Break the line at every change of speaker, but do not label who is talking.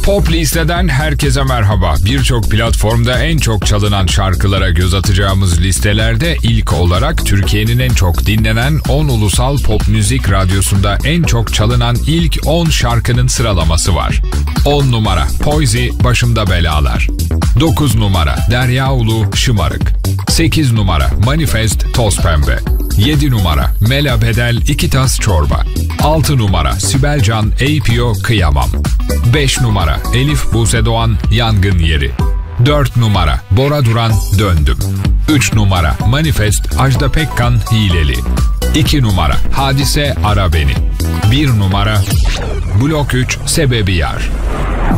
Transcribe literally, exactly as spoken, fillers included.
Pop listeden herkese merhaba. Birçok platformda en çok çalınan şarkılara göz atacağımız listelerde ilk olarak Türkiye'nin en çok dinlenen on ulusal pop müzik radyosunda en çok çalınan ilk on şarkının sıralaması var. on numara Poizi Başımda Belalar. dokuz numara Derya Ulu Şımarık. sekiz numara Manifest Toz Pembe. yedi numara Mela Bedel İki Tas Çorba. altı numara Sibel Can A P O Kıyamam. beş numara Elif Buse Doğan Yangın Yeri. dört numara Bora Duran Döndüm. üç numara Manifest Ajda Pekkan Hileli. iki numara Hadise Ara Beni. bir numara Blok üç Sebebi Yar.